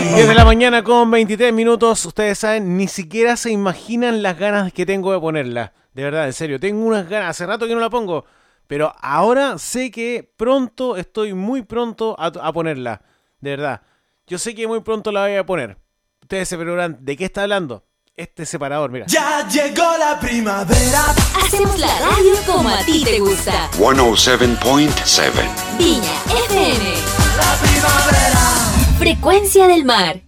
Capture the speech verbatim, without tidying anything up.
diez de la mañana con veintitrés minutos. Ustedes saben, ni siquiera se imaginan las ganas que tengo de ponerla. De verdad, en serio, tengo unas ganas. Hace rato que no la pongo. Pero ahora sé que pronto, estoy muy pronto a, a ponerla. De verdad. Yo sé que muy pronto la voy a poner. Ustedes se preguntan, ¿de qué está hablando? Este separador, mira. Ya llegó la primavera. Hacemos la radio como a ti te gusta. ciento siete punto siete Viña F M. La primavera. Frecuencia del Mar.